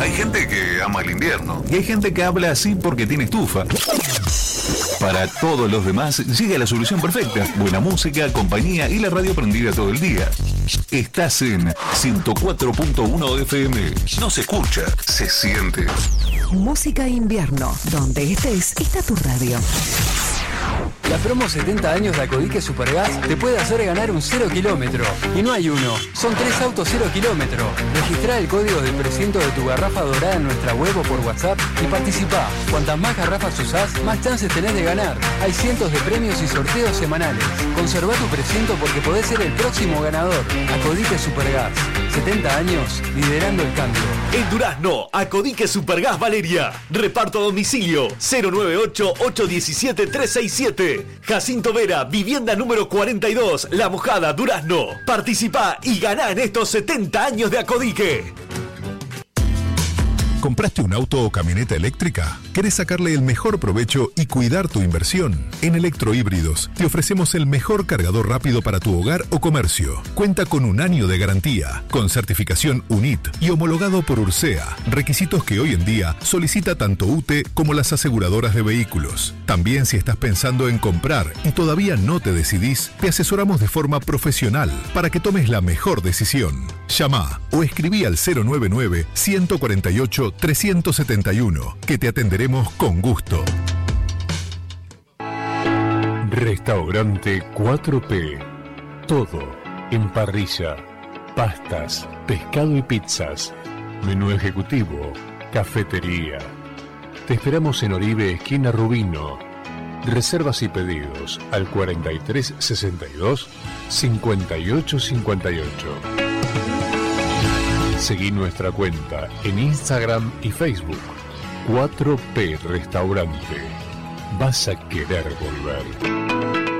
Hay gente que ama el invierno y hay gente que habla así porque tiene estufa. Para todos los demás llega la solución perfecta. Buena música, compañía y la radio prendida todo el día. Estás en 104.1 FM. No se escucha, se siente. Música invierno. Donde estés, está tu radio. La promo 70 años de Acodique Supergas te puede hacer ganar un 0 kilómetro. Y no hay uno, son 3 autos 0 kilómetro. Registrá el código del precinto de tu garrafa dorada en nuestra web o por WhatsApp y participá. Cuantas más garrafas usás, más chances tenés de ganar. Hay cientos de premios y sorteos semanales. Conservá tu precinto porque podés ser el próximo ganador. Acodique Supergas. 70 años liderando el cambio. En Durazno, Acodique Supergas Valeria. Reparto a domicilio 098-817-367. Jacinto Vera, vivienda número 42, La Mojada, Durazno. Participá y ganá en estos 70 años de Acodique. ¿Compraste un auto o camioneta eléctrica? ¿Querés sacarle el mejor provecho y cuidar tu inversión? En Electrohíbridos te ofrecemos el mejor cargador rápido para tu hogar o comercio. Cuenta con 1 año de garantía, con certificación UNIT y homologado por Ursea, requisitos que hoy en día solicita tanto UTE como las aseguradoras de vehículos. También si estás pensando en comprar y todavía no te decidís, te asesoramos de forma profesional para que tomes la mejor decisión. Llama o escribí al 099-148-371, que te atenderemos con gusto. Restaurante 4P. Todo en parrilla, pastas, pescado y pizzas, menú ejecutivo, cafetería. Te esperamos en Oribe, esquina Rubino. Reservas y pedidos al 4362-5858. Seguí nuestra cuenta en Instagram y Facebook. 4P Restaurante. Vas a querer volver.